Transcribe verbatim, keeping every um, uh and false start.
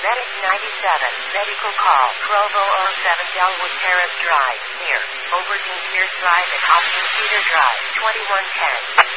Medic ninety-seven, medical call, Provo oh seven Delwood Terrace Drive, near Overton Pierce Drive and Austin Cedar Drive, twenty-one ten.